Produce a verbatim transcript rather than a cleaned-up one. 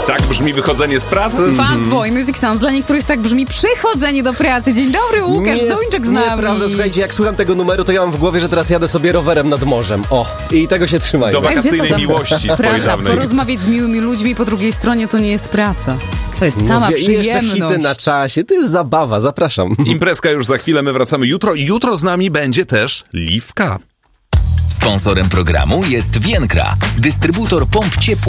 Tak brzmi wychodzenie z pracy. Fast Boy, Music Sounds. Dla niektórych tak brzmi przychodzenie do pracy. Dzień dobry, Łukasz Duńczyk z nami. Nieprawda, słuchajcie, jak słucham tego numeru, to ja mam w głowie, że teraz jadę sobie rowerem nad morzem. O, i tego się trzymajmy. Do wakacyjnej to miłości swojej praca, dawnej. porozmawiać z miłymi ludźmi po drugiej stronie to nie jest praca. To jest sama Mówię, i jeszcze przyjemność. hity na czasie, to jest zabawa, zapraszam. Imprezka już za chwilę, my wracamy jutro i jutro z nami będzie też Liwka. Sponsorem programu jest Więkra, dystrybutor pomp ciepła.